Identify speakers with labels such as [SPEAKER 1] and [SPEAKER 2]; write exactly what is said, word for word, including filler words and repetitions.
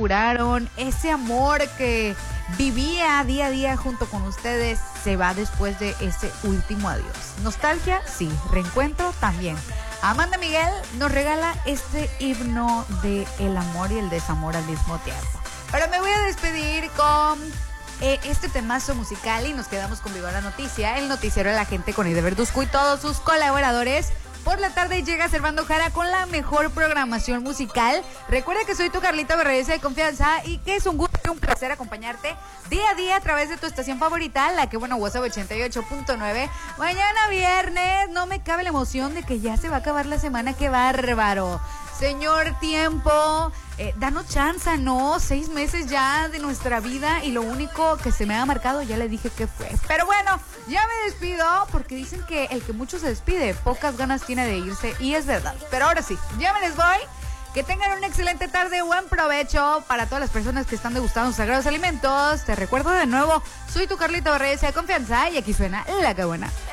[SPEAKER 1] aseguraron, ese amor que vivía día a día junto con ustedes, se va después de ese último adiós. Nostalgia, sí. Reencuentro, también. Amanda Miguel nos regala este himno de el amor y el desamor al mismo tiempo. Pero me voy a despedir con eh, este temazo musical y nos quedamos con Viva la Noticia, el noticiero de la gente con Ide Verduzco y todos sus colaboradores. Por la tarde llega Servando Jara con la mejor programación musical. Recuerda que soy tu Carlita Berreyesa de confianza y que es un gusto y un placer acompañarte día a día a través de tu estación favorita, la que bueno, WhatsApp ochenta y ocho punto nueve. Mañana viernes, no me cabe la emoción de que ya se va a acabar la semana, qué bárbaro. Señor tiempo, eh, danos chance, ¿no? Seis meses ya de nuestra vida y lo único que se me ha marcado, ya le dije que fue. Pero bueno, ya me despido porque dicen que el que mucho se despide, pocas ganas tiene de irse y es verdad. Pero ahora sí, ya me les voy. Que tengan una excelente tarde, buen provecho para todas las personas que están degustando sus sagrados alimentos. Te recuerdo de nuevo, soy tu Carlita Berreyesa de confianza y aquí suena La Que Buena.